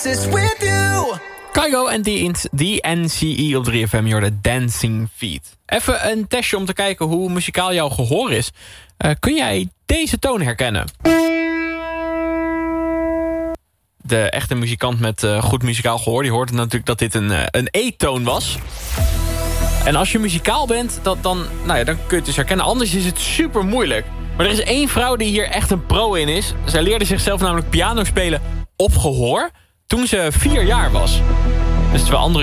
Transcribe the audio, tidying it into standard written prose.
oasis with you. Kygo en DNCE op 3FM, je hoorde Dancing Feet. Even een testje om te kijken hoe muzikaal jouw gehoor is. Kun jij deze toon herkennen? De echte muzikant met goed muzikaal gehoor, die hoort natuurlijk dat dit een E-toon was. En als je muzikaal bent, dan kun je het dus herkennen. Anders is het super moeilijk. Maar er is één vrouw die hier echt een pro in is. Zij leerde zichzelf namelijk piano spelen op gehoor toen ze 4 jaar was. Dus terwijl andere